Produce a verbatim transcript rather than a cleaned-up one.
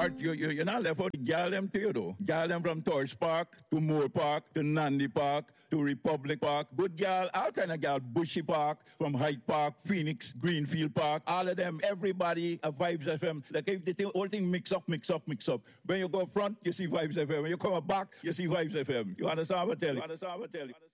Art, you, you, you're not left out the gal them to you, though. Gal them from Torch Park to Moore Park to Nandi Park to Republic Park. Good gal, all kind of gal. Bushy Park, from Hyde Park, Phoenix, Greenfield Park. All of them, everybody, uh, Vibes F M. Like if the thing, whole thing mix up, mix up, mix up. When you go front, you see Vibes F M. When you come back, you see Vibes F M. You understand what I tell you? You understand what I tell you?